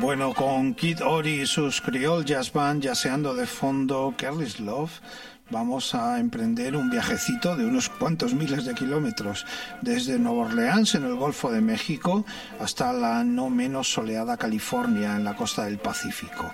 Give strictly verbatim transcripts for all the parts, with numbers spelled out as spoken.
Bueno, con Kid Ory y sus Creole Jazz Band yaceando de fondo Careless Love, vamos a emprender un viajecito de unos cuantos miles de kilómetros desde Nueva Orleans en el Golfo de México hasta la no menos soleada California en la costa del Pacífico.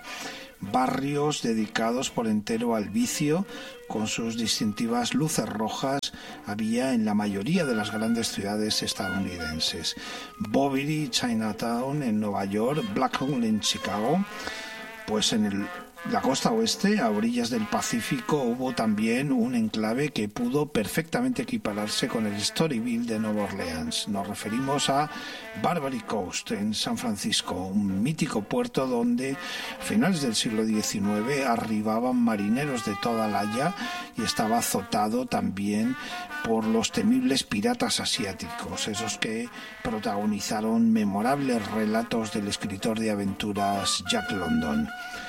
Barrios dedicados por entero al vicio, con sus distintivas luces rojas, había en la mayoría de las grandes ciudades estadounidenses. Bowery, Chinatown en Nueva York, Blackhawk en Chicago. Pues en el la costa oeste, a orillas del Pacífico, hubo también un enclave que pudo perfectamente equipararse con el Storyville de Nueva Orleans. Nos referimos a Barbary Coast, en San Francisco, un mítico puerto donde a finales del siglo diecinueve arribaban marineros de toda la haya y estaba azotado también por los temibles piratas asiáticos, esos que protagonizaron memorables relatos del escritor de aventuras Jack London.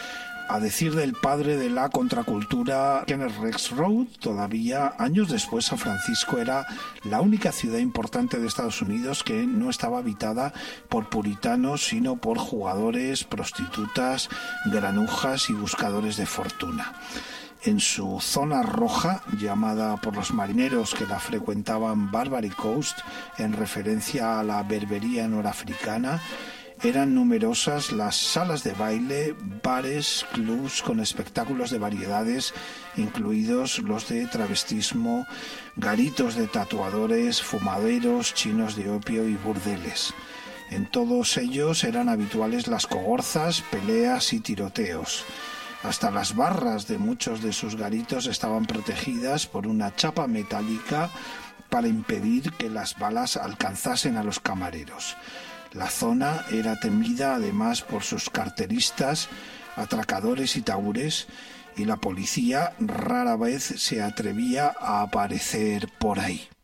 A decir del padre de la contracultura, Kenneth Rexroth, todavía años después San Francisco era la única ciudad importante de Estados Unidos que no estaba habitada por puritanos, sino por jugadores, prostitutas, granujas y buscadores de fortuna. En su zona roja, llamada por los marineros que la frecuentaban Barbary Coast, en referencia a la berbería norafricana, eran numerosas las salas de baile, bares, clubs con espectáculos de variedades, incluidos los de travestismo, garitos de tatuadores, fumaderos, chinos de opio y burdeles. En todos ellos eran habituales las cogorzas, peleas y tiroteos. Hasta las barras de muchos de sus garitos estaban protegidas por una chapa metálica para impedir que las balas alcanzasen a los camareros. La zona era temida además por sus carteristas, atracadores y tahúres, y la policía rara vez se atrevía a aparecer por ahí.